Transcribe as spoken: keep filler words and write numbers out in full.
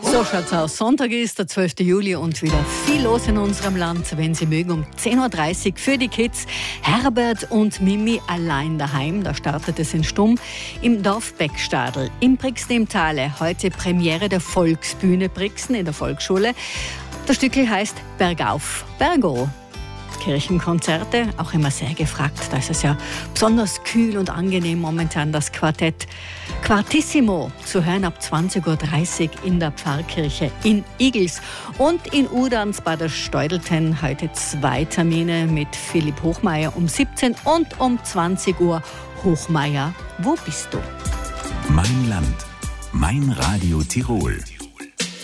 So schaut's aus. Sonntag ist der zwölfte Juli und wieder viel los in unserem Land. Wenn Sie mögen, um zehn Uhr dreißig für die Kids Herbert und Mimi allein daheim. Da startet es in Stumm im Dorf Beckstadl im Brixen im Tale. Heute Premiere der Volksbühne Brixen in der Volksschule. Das Stückel heißt Bergauf, Bergo. Kirchenkonzerte, auch immer sehr gefragt. Da ist es ja besonders kühl und angenehm momentan, das Quartett Quartissimo zu hören ab zwanzig Uhr dreißig in der Pfarrkirche in Igls. Und in Udans bei der Steudelten heute zwei Termine mit Philipp Hochmeier um siebzehn und um zwanzig Uhr. Hochmeier, wo bist du? Mein Land, mein Radio Tirol.